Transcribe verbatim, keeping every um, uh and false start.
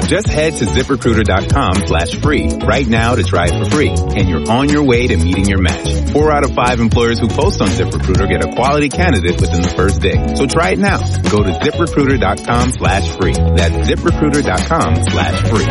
Just head to ZipRecruiter.com slash free right now to try it for free. And you're on your way to meeting your match. Four out of five employers who post on ZipRecruiter get a quality candidate within the first day. So try it now. Go to ZipRecruiter.com slash free. That's ZipRecruiter.com slash free.